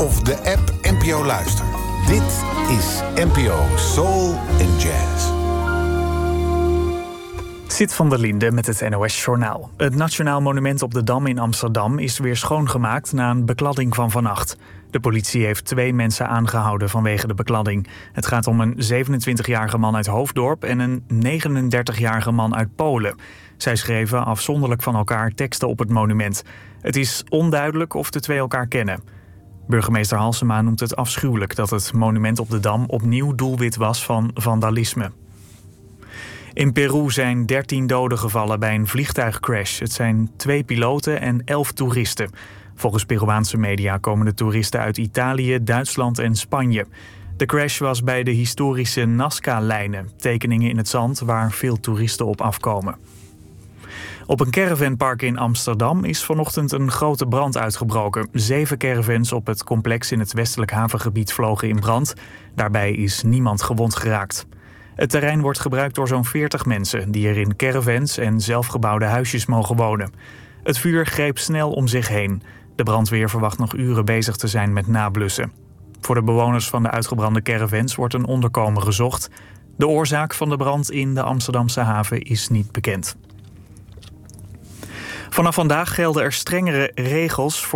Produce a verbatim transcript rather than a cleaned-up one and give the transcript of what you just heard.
of de app N P O Luister. Dit is N P O Soul and Jazz. Sid van der Linde met het N O S-journaal. Het Nationaal Monument op de Dam in Amsterdam is weer schoongemaakt na een bekladding van vannacht. De politie heeft twee mensen aangehouden vanwege de bekladding. Het gaat om een zevenentwintigjarige man uit Hoofddorp en een negenendertigjarige man uit Polen. Zij schreven afzonderlijk van elkaar teksten op het monument. Het is onduidelijk of de twee elkaar kennen. Burgemeester Halsema noemt het afschuwelijk dat het monument op de Dam opnieuw doelwit was van vandalisme. In Peru zijn dertien doden gevallen bij een vliegtuigcrash. Het zijn twee piloten en elf toeristen. Volgens Peruaanse media komen de toeristen uit Italië, Duitsland en Spanje. De crash was bij de historische Nazca-lijnen, tekeningen in het zand waar veel toeristen op afkomen. Op een caravanpark in Amsterdam is vanochtend een grote brand uitgebroken. Zeven caravans op het complex in het westelijk havengebied vlogen in brand. Daarbij is niemand gewond geraakt. Het terrein wordt gebruikt door zo'n veertig mensen die er in caravans en zelfgebouwde huisjes mogen wonen. Het vuur greep snel om zich heen. De brandweer verwacht nog uren bezig te zijn met nablussen. Voor de bewoners van de uitgebrande caravans wordt een onderkomen gezocht. De oorzaak van de brand in de Amsterdamse haven is niet bekend. Vanaf vandaag gelden er strengere regels voor